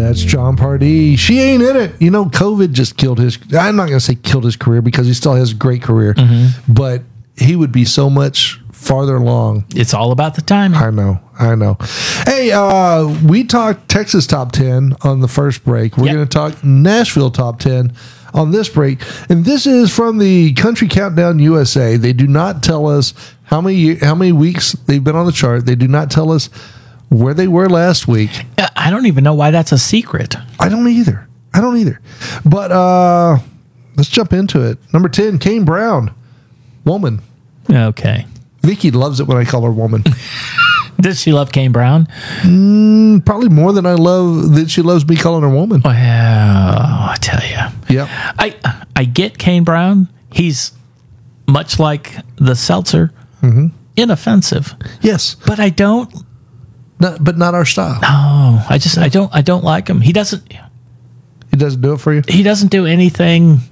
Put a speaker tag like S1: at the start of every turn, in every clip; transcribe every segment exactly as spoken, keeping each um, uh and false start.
S1: That's John Pardee. She ain't in it. You know, COVID just killed his, I'm not going to say killed his career because he still has a great career, mm-hmm. but he would be so much farther along.
S2: It's all about the timing.
S1: I know. I know. Hey, uh, we talked Texas top ten on the first break. We're yep. going to talk Nashville top ten on this break. And this is from the Country Countdown U S A. They do not tell us how many how many weeks they've been on the chart. They do not tell us where they were last week.
S2: I don't even know why that's a secret.
S1: I don't either. I don't either. But uh, let's jump into it. Number ten, Kane Brown, Woman.
S2: Okay.
S1: Vicky loves it when I call her Woman.
S2: Does she love Kane Brown?
S1: Mm, probably more than I love that she loves me calling her Woman.
S2: Well, I tell you.
S1: Yeah.
S2: I I get Kane Brown. He's much like the seltzer, mm-hmm. inoffensive.
S1: Yes.
S2: But I don't.
S1: Not, but not our style.
S2: No, I just I don't I don't like him. He doesn't.
S1: He doesn't do it for you?
S2: He doesn't do anything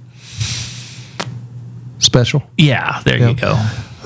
S1: special.
S2: Yeah, there yeah. you go.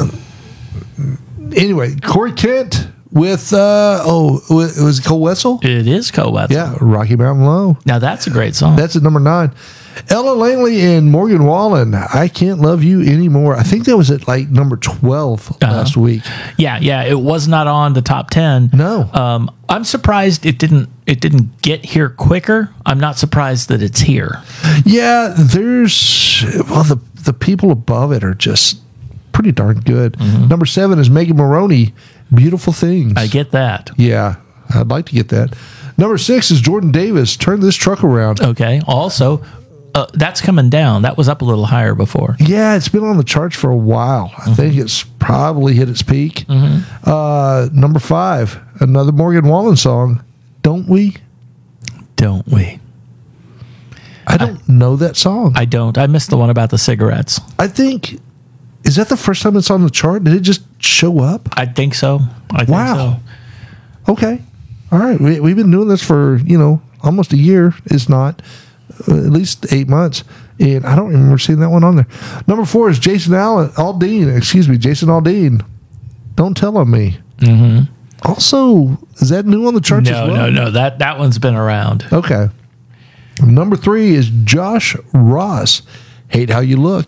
S1: Anyway, Corey Kent with, uh, oh, it was Cole Wetzel?
S2: It is Cole Wetzel.
S1: Yeah, Rocky Mountain Low.
S2: Now, that's a great song.
S1: That's at number nine. Ella Langley and Morgan Wallen, I Can't Love You Anymore. I think that was at like number twelve uh-huh. last week.
S2: Yeah, yeah, it was not on the top ten.
S1: No.
S2: Um, I'm surprised it didn't it didn't get here quicker. I'm not surprised that it's here.
S1: Yeah, there's, well, the, the people above it are just pretty darn good. Mm-hmm. Number seven is Megan Maroney, Beautiful Things.
S2: I get that.
S1: Yeah, I'd like to get that. Number six is Jordan Davis, Turn This Truck Around.
S2: Okay, also, uh, that's coming down. That was up a little higher before.
S1: Yeah, it's been on the charts for a while. I mm-hmm. think it's probably hit its peak. Mm-hmm. Uh, number five, another Morgan Wallen song, Don't We?
S2: Don't We?
S1: I don't I, know that song.
S2: I don't. I missed the one about the cigarettes.
S1: I think... Is that the first time it's on the chart? Did it just show up?
S2: I think so. I think
S1: wow.
S2: so.
S1: Okay. All right. We, we've been doing this for, you know, almost a year. It's not. Uh, at least eight months. And I don't remember seeing that one on there. Number four is Jason Allen, Aldean. Excuse me, Jason Aldean. Don't Tell on Me.
S2: Mm-hmm.
S1: Also, is that new on the charts
S2: no,
S1: as well?
S2: No, no, no. That, that one's been around.
S1: Okay. Number three is Josh Ross, Hate How You Look.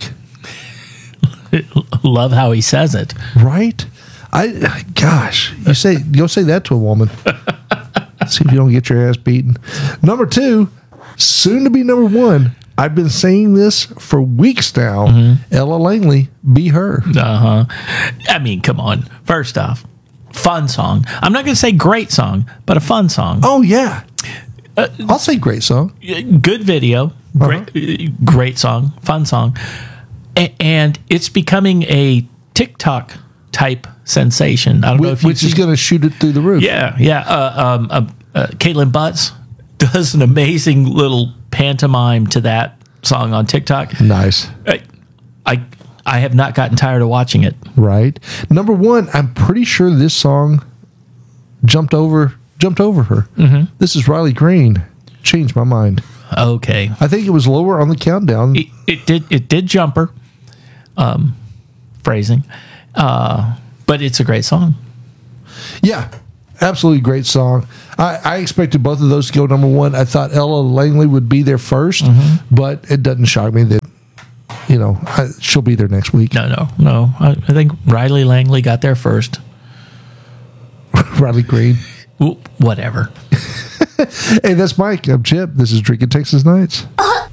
S2: Love how he says it.
S1: Right? I gosh, you say you'll say that to a woman. See if you don't get your ass beaten. Number two, soon to be number one. I've been saying this for weeks now. Mm-hmm. Ella Langley, Be Her.
S2: Uh huh. I mean, come on. First off, fun song. I'm not going to say great song, but a fun song.
S1: Oh yeah, uh, I'll say great song.
S2: Good video. Uh-huh. Great, great song. Fun song. And it's becoming a TikTok type sensation. I don't
S1: which,
S2: know if you
S1: which is going to shoot it through the roof.
S2: Yeah, yeah. Uh, um, uh, uh, Caitlin Butts does an amazing little pantomime to that song on TikTok.
S1: Nice.
S2: I, I, I have not gotten tired of watching it.
S1: Right. Number one, I'm pretty sure this song jumped over jumped over her. Mm-hmm. This is Riley Green. Changed my mind.
S2: Okay.
S1: I think it was lower on the countdown.
S2: It, it did. It did jump her. Um, phrasing, uh, but it's a great song.
S1: Yeah, absolutely great song. I, I expected both of those to go number one. I thought Ella Langley would be there first, mm-hmm. but it doesn't shock me that, you know, I, she'll be there next week.
S2: No, no, no. I, I think Riley Langley got there first.
S1: Riley Green.
S2: Ooh, whatever.
S1: Hey, that's Mike. I'm Chip. This is Drinking Texas Nights.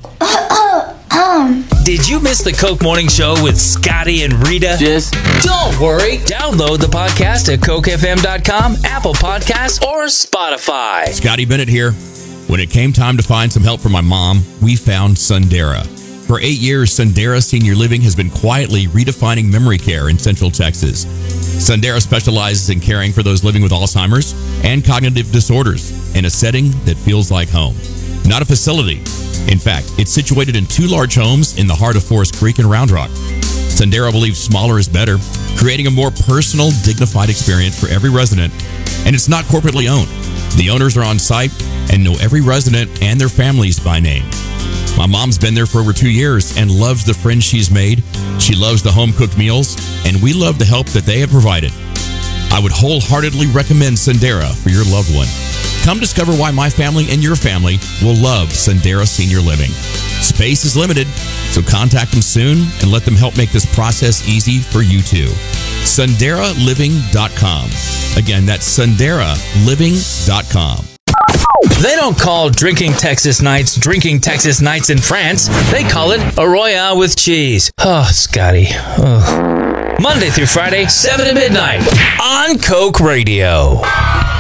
S3: Did you miss the Coke Morning Show with Scotty and Rita?
S4: Just
S3: don't worry. Download the podcast at coke f m dot com, Apple Podcasts, or Spotify.
S5: Scotty Bennett here. When it came time to find some help for my mom, we found Sundera. For eight years, Sundera Senior Living has been quietly redefining memory care in Central Texas. Sundera specializes in caring for those living with Alzheimer's and cognitive disorders in a setting that feels like home. Not a facility. In fact, it's situated in two large homes in the heart of Forest Creek and Round Rock. Sundera believes smaller is better, creating a more personal, dignified experience for every resident, and it's not corporately owned. The owners are on site and know every resident and their families by name. My mom's been there for over two years and loves the friends she's made. She loves the home-cooked meals, and we love the help that they have provided. I would wholeheartedly recommend Sundera for your loved one. Come discover why my family and your family will love Sendera Senior Living. Space is limited, so contact them soon and let them help make this process easy for you too. Sendera Living dot com. Again, that's Sendera Living dot com.
S3: They don't call drinking Texas nights drinking Texas nights in France. They call it a Royale with cheese. Oh, Scotty. Oh. Monday through Friday, seven to midnight on Coke Radio.